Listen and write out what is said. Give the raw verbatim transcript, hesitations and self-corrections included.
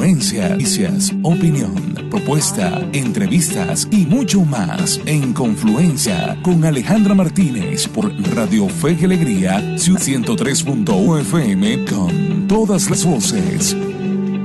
Confluencia, noticias, opinión, propuesta, entrevistas y mucho más en Confluencia con Alejandra Martínez por Radio Fe y Alegría ciento tres punto uno F M con todas las voces.